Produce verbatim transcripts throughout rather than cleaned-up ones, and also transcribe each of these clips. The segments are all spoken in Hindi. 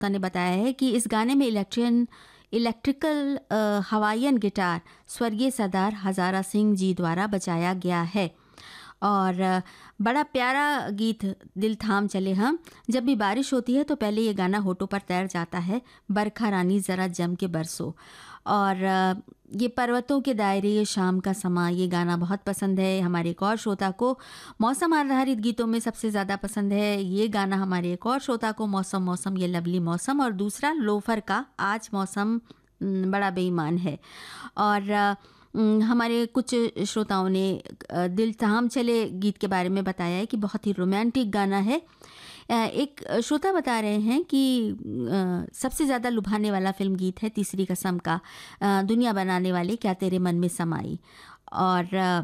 ने बताया है कि इस गाने में इलेक्ट्रियन इलेक्ट्रिकल अ, हवाईयन गिटार स्वर्गीय सरदार हजारा सिंह जी द्वारा बजाया गया है। और अ, बड़ा प्यारा गीत दिल थाम चले हम। जब भी बारिश होती है तो पहले ये गाना होठों पर तैर जाता है, बरखा रानी ज़रा जम के बरसो। और अ, ये पर्वतों के दायरे, ये शाम का समा, ये गाना बहुत पसंद है हमारे एक और श्रोता को। मौसम आधारित गीतों में सबसे ज़्यादा पसंद है ये गाना हमारे एक और श्रोता को, मौसम मौसम ये लवली मौसम। और दूसरा लोफर का आज मौसम न, बड़ा बेईमान है। और अ, न, हमारे कुछ श्रोताओं ने अ, दिल थाम चले गीत के बारे में बताया है कि बहुत ही रोमांटिक गाना है। अ, एक श्रोता बता रहे हैं कि अ, सबसे ज़्यादा लुभाने वाला फिल्म गीत है तीसरी कसम का, अ, दुनिया बनाने वाले क्या तेरे मन में समाई। और अ,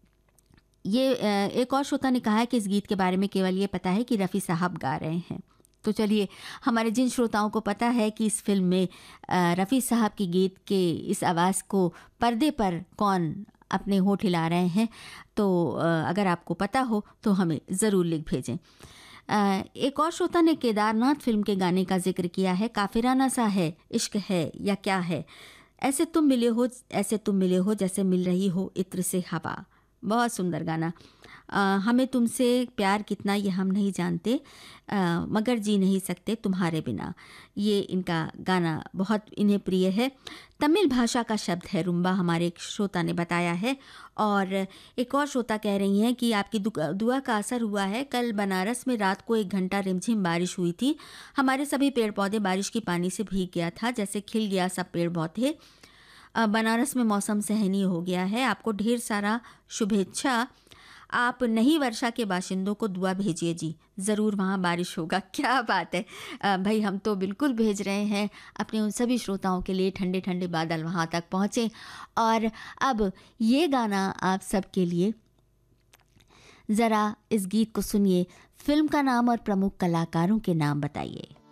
ये अ, एक और श्रोता ने कहा है कि इस गीत के बारे में केवल ये पता है कि रफ़ी साहब गा रहे हैं। तो चलिए, हमारे जिन श्रोताओं को पता है कि इस फिल्म में अ, रफ़ी साहब की गीत के इस आवाज़ को पर्दे पर कौन अपने होंठ हिला रहे हैं, तो अ, अगर आपको पता हो तो हमें ज़रूर लिख भेजें। अ, एक और श्रोता ने केदारनाथ फिल्म के गाने का जिक्र किया है, काफिराना सा है इश्क है या क्या है, ऐसे तुम मिले हो ऐसे तुम मिले हो जैसे मिल रही हो इत्र से हवा। बहुत सुंदर गाना। अ, हमें तुमसे प्यार कितना ये हम नहीं जानते, अ, मगर जी नहीं सकते तुम्हारे बिना। ये इनका गाना बहुत इन्हें प्रिय है। तमिल भाषा का शब्द है रुम्बा, हमारे एक श्रोता ने बताया है। और एक और श्रोता कह रही हैं कि आपकी दुआ दुआ का असर हुआ है। कल बनारस में रात को एक घंटा रिमझिम बारिश हुई थी। हमारे सभी पेड़ पौधे बारिश की पानी से भीग गया था, जैसे खिल गया सब पेड़ पौधे। अ, बनारस में मौसम सहनीय हो गया है। आपको ढेर सारा शुभेच्छा। आप नई वर्षा के बाशिंदों को दुआ भेजिए जी, ज़रूर वहाँ बारिश होगा। क्या बात है अ, भाई, हम तो बिल्कुल भेज रहे हैं अपने उन सभी श्रोताओं के लिए, ठंडे ठंडे बादल वहाँ तक पहुँचे। और अब ये गाना आप सबके लिए, ज़रा इस गीत को सुनिए। फिल्म का नाम और प्रमुख कलाकारों के नाम बताइए।